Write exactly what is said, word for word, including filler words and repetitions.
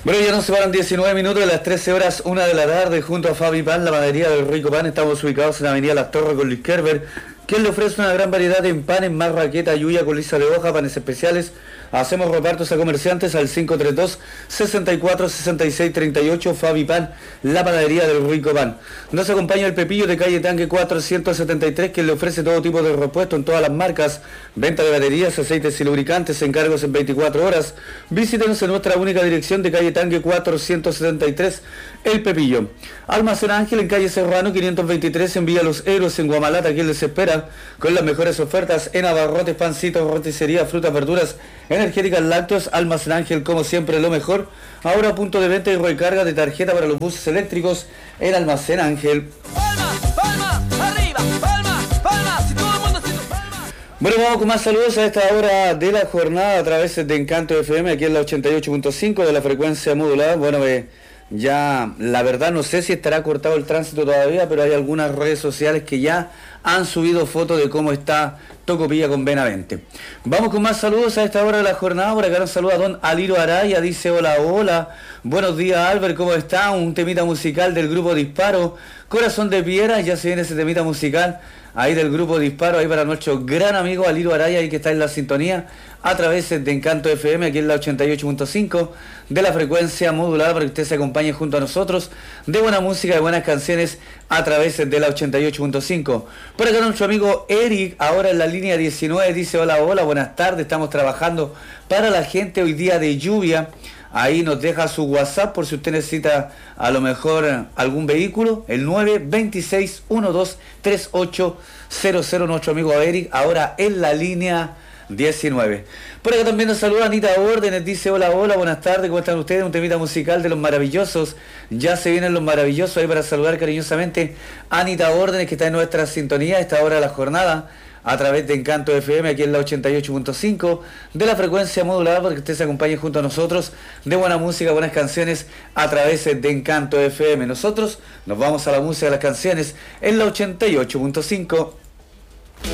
Bueno, ya nos separan diecinueve minutos de las trece horas, una de la tarde, junto a Fabi Pan, la panadería del Rico Pan. Estamos ubicados en la avenida Las Torres con Luis Kerber, quien le ofrece una gran variedad en panes, marraqueta, yuya, con lisa de hoja, panes especiales. Hacemos repartos a comerciantes al cinco tres dos, seis cuatro, seis seis tres ocho. Fabi Pan, la panadería del Rico Pan. Nos acompaña el Pepillo de calle Tanque cuatrocientos setenta y tres, quien le ofrece todo tipo de repuesto en todas las marcas, venta de baterías, aceites y lubricantes, encargos en veinticuatro horas. Visítenos en nuestra única dirección de calle Tanque cuatrocientos setenta y tres, El Pepillo. Almacén Ángel en calle Serrano quinientos veintitrés, en Villa Los Héroes, en Guamalata, quien les espera con las mejores ofertas en abarrotes, pancitos, roticería, frutas, verduras, energéticas, lácteos. Almacén Ángel, como siempre, lo mejor. Ahora a punto de venta y recarga de tarjeta para los buses eléctricos en Almacén Ángel. Palma, palma, arriba, palma, palma, si todo el mundo hace palma. Bueno, vamos con más saludos a esta hora de la jornada a través de Encanto F M, aquí en la ochenta y ocho punto cinco de la frecuencia modulada. Bueno, eh, ya la verdad no sé si estará cortado el tránsito todavía, pero hay algunas redes sociales que ya han subido fotos de cómo está Tocopilla con Benavente. Vamos con más saludos a esta hora de la jornada. Por acá nos saluda don Aliro Araya, dice hola, hola, buenos días Albert, ¿cómo está? Un temita musical del grupo Disparo, Corazón de Piedra, ya se viene ese temita musical ahí del grupo Disparo, ahí para nuestro gran amigo Aliro Araya, ahí que está en la sintonía a través de Encanto F M, aquí en la ochenta y ocho punto cinco de la frecuencia modulada, para que usted se acompañe junto a nosotros de buena música, de buenas canciones a través de la ochenta y ocho punto cinco. Por acá nuestro amigo Eric, ahora en la línea diecinueve, dice hola, hola, buenas tardes, estamos trabajando para la gente hoy día de lluvia. Ahí nos deja su WhatsApp por si usted necesita a lo mejor algún vehículo, el nueve dos seis uno dos tres ocho cero cero, nuestro amigo Eric, ahora en la línea diecinueve. Por acá también nos saluda Anita Órdenes, dice hola, hola, buenas tardes, ¿cómo están ustedes? Un temita musical de Los Maravillosos, ya se vienen Los Maravillosos, ahí para saludar cariñosamente a Anita Órdenes, que está en nuestra sintonía a esta hora de la jornada a través de Encanto F M, aquí en la ochenta y ocho punto cinco de la frecuencia modulada, para que usted se acompañe junto a nosotros de buena música, buenas canciones a través de Encanto F M. Nosotros nos vamos a la música, a las canciones en la ochenta y ocho punto cinco.